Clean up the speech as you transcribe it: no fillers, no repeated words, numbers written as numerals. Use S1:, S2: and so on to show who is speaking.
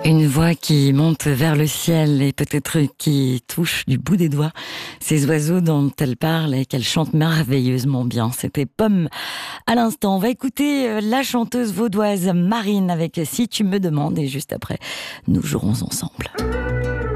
S1: Une voix qui monte vers le ciel et peut-être qui touche du bout des doigts ces oiseaux dont elle parle et qu'elle chante merveilleusement bien. C'était Pomme à l'instant. On va écouter la chanteuse vaudoise Marine avec Si tu me demandes et juste après, nous jouerons ensemble.